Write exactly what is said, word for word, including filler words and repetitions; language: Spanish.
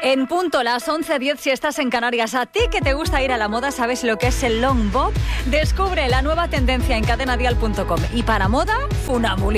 En punto, las once diez si estás en Canarias. A ti que te gusta ir a la moda, ¿sabes lo que es el long bob? Descubre la nueva tendencia en cadena dial punto com. Y para moda, Funambuli.